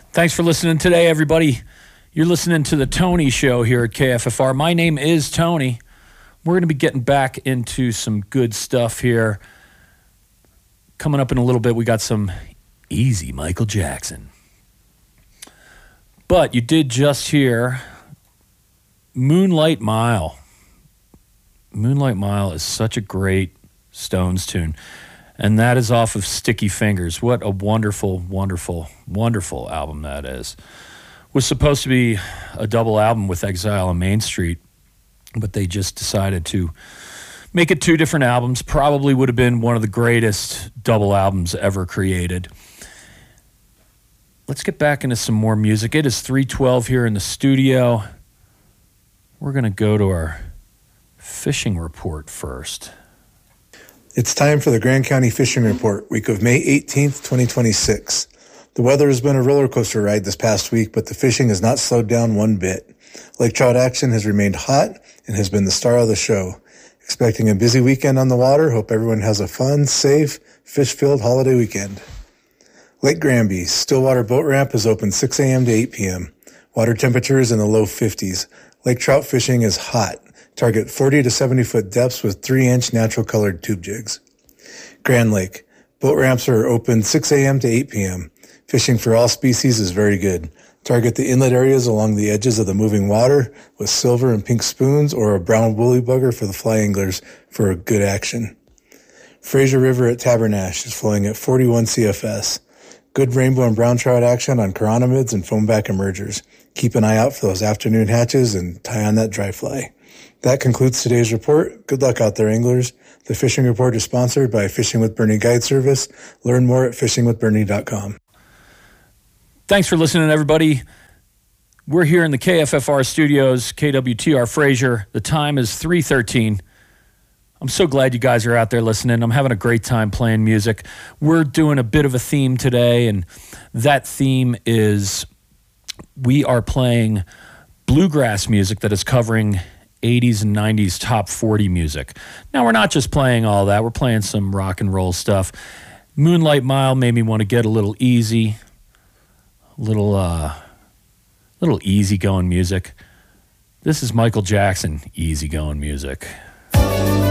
Thanks for listening today, everybody. You're listening to the Tony Show here at KFFR. My name is Tony. We're going to be getting back into some good stuff here. Coming up in a little bit, we got some easy Michael Jackson. But you did just hear Moonlight Mile. Moonlight Mile is such a great Stones tune. And that is off of Sticky Fingers. What a wonderful, wonderful, wonderful album that is. Was supposed to be a double album with Exile on Main Street, but they just decided to make it two different albums. Probably would have been one of the greatest double albums ever created. Let's get back into some more music. It is 3:12 here in the studio. We're going to go to our fishing report first. It's time for the Grand County Fishing Report, week of May 18th, 2026. The weather has been a roller coaster ride this past week, but the fishing has not slowed down one bit. Lake trout action has remained hot and has been the star of the show. Expecting a busy weekend on the water. Hope everyone has a fun, safe, fish-filled holiday weekend. Lake Granby, Stillwater Boat Ramp is open 6 a.m. to 8 p.m. Water temperature is in the low 50s. Lake trout fishing is hot. Target 40 to 70 foot depths with 3-inch natural colored tube jigs. Grand Lake. Boat ramps are open 6 a.m. to 8 p.m. Fishing for all species is very good. Target the inlet areas along the edges of the moving water with silver and pink spoons or a brown woolly bugger for the fly anglers for good action. Fraser River at Tabernash is flowing at 41 CFS. Good rainbow and brown trout action on chironomids and foamback emergers. Keep an eye out for those afternoon hatches and tie on that dry fly. That concludes today's report. Good luck out there, anglers. The Fishing Report is sponsored by Fishing with Bernie Guide Service. Learn more at fishingwithbernie.com. Thanks for listening, everybody. We're here in the KFFR studios, KWTR Fraser. The time is 3:13. I'm so glad you guys are out there listening. I'm having a great time playing music. We're doing a bit of a theme today, and that theme is we are playing bluegrass music that is covering 80s and 90s top 40 music. Now, we're not just playing all that. We're playing some rock and roll stuff. Moonlight Mile made me want to get a little easy, little easy-going music. This is Michael Jackson, easy-going music.